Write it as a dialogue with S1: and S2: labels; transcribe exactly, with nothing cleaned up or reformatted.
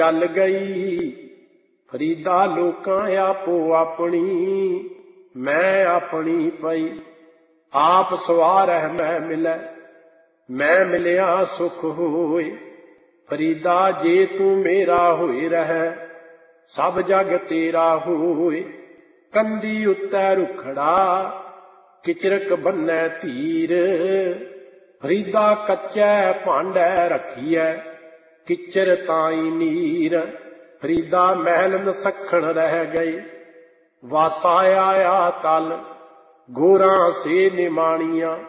S1: ਚੱਲ ਗਈ ਫਰੀਦਾ ਲੋਕਾਂ ਆਪੋ ਆਪਣੀ, ਮੈਂ ਆਪਣੀ ਪਈ। ਆਪ ਸਵਾਰਹਿ ਮੈਂ ਮਿਲੈ, ਮੈਂ ਮਿਲਿਆ ਸੁਖ ਹੋਏ। ਫਰੀਦਾ ਜੇ ਤੂੰ ਮੇਰਾ ਹੋਏ ਰਹਿ, ਸਭ ਜਗ ਤੇਰਾ ਹੋਏ। ਕੰਧੀ ਉੱਤੇ ਰੁਖੜਾ ਕਿਚਰਕ ਬੰਨੈ ਧੀਰ, ਫਰੀਦਾ ਕੱਚੈ ਭਾਂਡੈ ਰੱਖੀਐ ਕਿਚਰ ਤਾਈ ਨੀਰ। ਫਰੀਦਾ ਮਹਿਲ ਨਸਖਣ ਰਹਿ ਗਏ, ਵਾਸਾ ਆਇਆ ਤਲ ਗੋਰਾਂ ਸੇ ਨਿਮਾਣੀਆਂ।